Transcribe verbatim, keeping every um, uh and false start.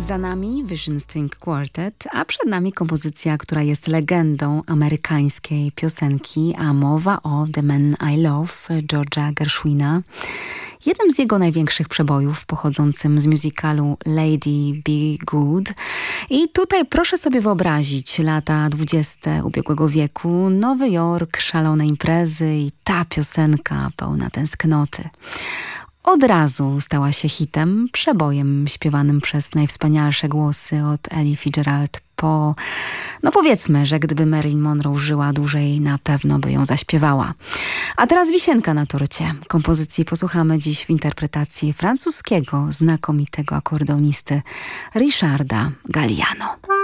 Za nami Vision String Quartet, a przed nami kompozycja, która jest legendą amerykańskiej piosenki, a mowa o The Man I Love George'a Gershwina. Jednym z jego największych przebojów pochodzącym z musicalu Lady Be Good. I tutaj proszę sobie wyobrazić lata dwudzieste ubiegłego wieku, Nowy Jork, szalone imprezy i ta piosenka pełna tęsknoty. Od razu stała się hitem, przebojem śpiewanym przez najwspanialsze głosy od Ella Fitzgerald po... No powiedzmy, że gdyby Marilyn Monroe żyła dłużej, na pewno by ją zaśpiewała. A teraz wisienka na torcie. Kompozycji posłuchamy dziś w interpretacji francuskiego, znakomitego akordeonisty Richarda Galliano.